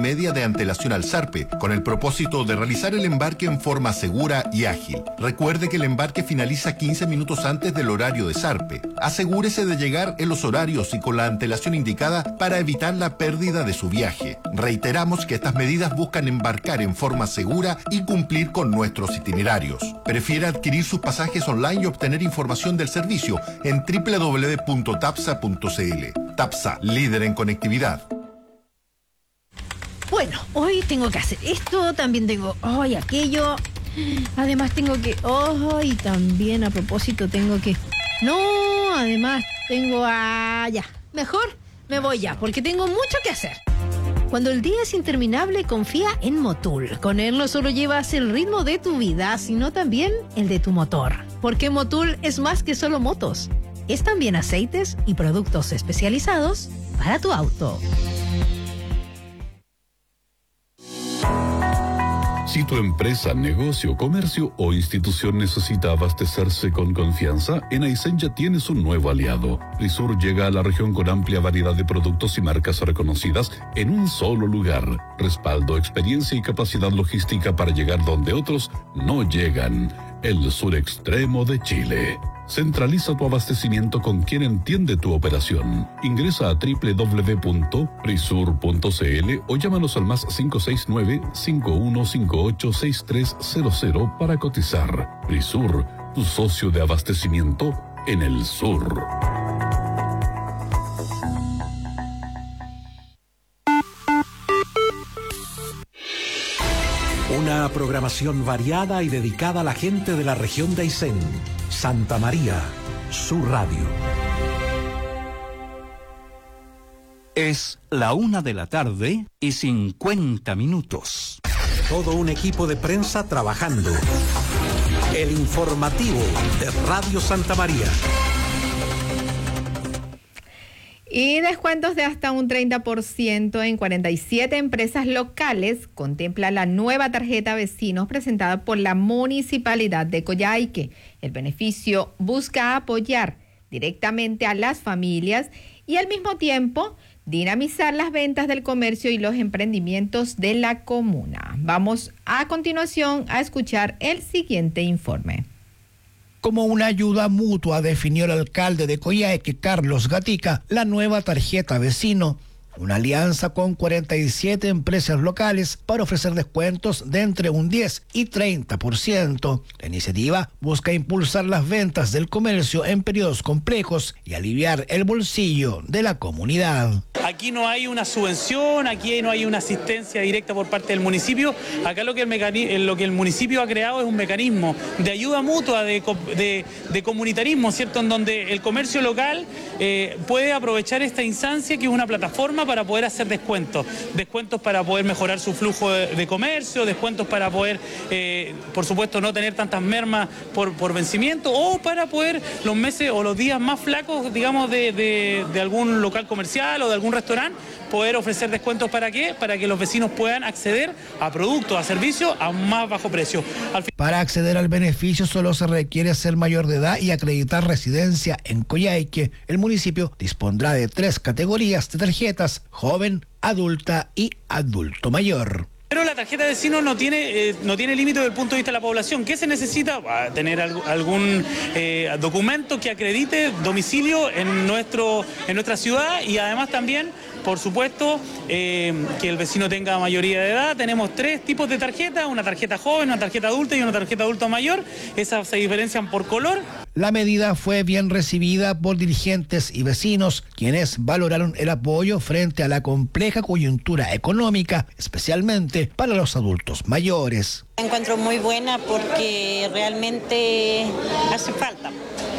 media de antelación al zarpe, con el propósito de realizar el embarque en forma segura y ágil. Recuerde que el embarque finaliza 15 minutos antes del horario de zarpe. Asegúrese de llegar en los horarios y con la antelación indicada para evitar la pérdida de su viaje. Reiteramos que estas medidas buscan embarcar en forma segura y cumplir con nuestros itinerarios. Prefiere adquirir sus pasajes online y obtener información del servicio en www.tapsa.cl. Tapsa, líder en conectividad. Bueno, hoy tengo que hacer esto, también tengo hoy aquello, además tengo que, y también a propósito tengo que, además tengo ya, mejor me voy ya, porque tengo mucho que hacer. Cuando el día es interminable, confía en Motul. Con él no solo llevas el ritmo de tu vida, sino también el de tu motor. Porque Motul es más que solo motos, es también aceites y productos especializados para tu auto. Si tu empresa, negocio, comercio o institución necesita abastecerse con confianza, en Aysén ya tienes un nuevo aliado. Prisur llega a la región con amplia variedad de productos y marcas reconocidas en un solo lugar. Respaldo, experiencia y capacidad logística para llegar donde otros no llegan. El sur extremo de Chile. Centraliza tu abastecimiento con quien entiende tu operación. Ingresa a www.prisur.cl o llámanos al más 569-5158-6300 para cotizar. Prisur, tu socio de abastecimiento en el sur. Una programación variada y dedicada a la gente de la región de Aysén. Santa María, su radio. Es la 1:50 p.m. Todo un equipo de prensa trabajando. El informativo de Radio Santa María. Y descuentos de hasta un 30% en 47 empresas locales contempla la nueva tarjeta Vecinos presentada por la Municipalidad de Coyhaique. El beneficio busca apoyar directamente a las familias y al mismo tiempo dinamizar las ventas del comercio y los emprendimientos de la comuna. Vamos a continuación a escuchar el siguiente informe. Como una ayuda mutua, definió el alcalde de Coyhaique, Carlos Gatica, la nueva tarjeta Vecino, una alianza con 47 empresas locales para ofrecer descuentos de entre un 10 y 30%. La iniciativa busca impulsar las ventas del comercio en periodos complejos y aliviar el bolsillo de la comunidad. Aquí no hay una subvención, aquí no hay una asistencia directa por parte del municipio. Acá lo que el municipio ha creado es un mecanismo de ayuda mutua, de comunitarismo, ¿cierto? En donde el comercio local puede aprovechar esta instancia, que es una plataforma para poder hacer descuentos para poder mejorar su flujo de comercio, descuentos para poder, por supuesto, no tener tantas mermas por vencimiento, o para poder los meses o los días más flacos, digamos, de algún local comercial o de algún restaurante, poder ofrecer descuentos. ¿Para qué? Para que los vecinos puedan acceder a productos, a servicios a un más bajo precio. Para acceder al beneficio solo se requiere ser mayor de edad y acreditar residencia en Coyhaique. El municipio dispondrá de 3 categorías de tarjetas: joven, adulta y adulto mayor. Pero la tarjeta de vecino no tiene límite desde el punto de vista de la población. ¿Qué se necesita? Tener algún documento que acredite domicilio en nuestra ciudad, y además también, por supuesto, que el vecino tenga mayoría de edad. Tenemos 3 tipos de tarjetas: una tarjeta joven, una tarjeta adulta y una tarjeta adulto mayor. Esas se diferencian por color. La medida fue bien recibida por dirigentes y vecinos, quienes valoraron el apoyo frente a la compleja coyuntura económica, especialmente para los adultos mayores. La encuentro muy buena porque realmente hace falta,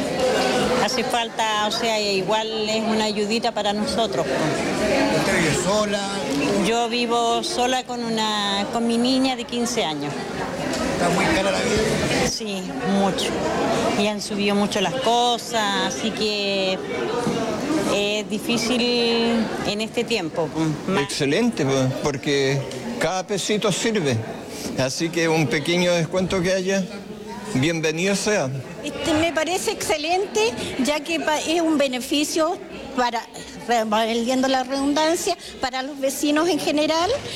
o sea, igual es una ayudita para nosotros. ¿Usted vive sola? Yo vivo sola con mi niña de 15 años. ¿Está muy cara la vida? Sí, mucho. Y han subido mucho las cosas, así que es difícil en este tiempo. Excelente, porque cada pesito sirve. Así que un pequeño descuento que haya, bienvenido sea. Me parece excelente, ya que es un beneficio para, valdiendo la redundancia, para los vecinos en general.